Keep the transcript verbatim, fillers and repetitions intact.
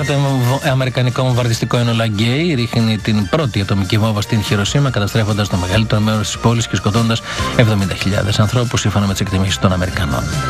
το αμερικανικό βομβαρδιστικό ένολα Γκέι ρίχνει την πρώτη ατομική βόμβα στην Χιροσίμα, καταστρέφοντας το μεγαλύτερο μέρος της πόλης και σκοτώνοντας εβδομήντα χιλιάδες ανθρώπους, σύμφωνα με τις εκτιμήσεις των Αμερικανών.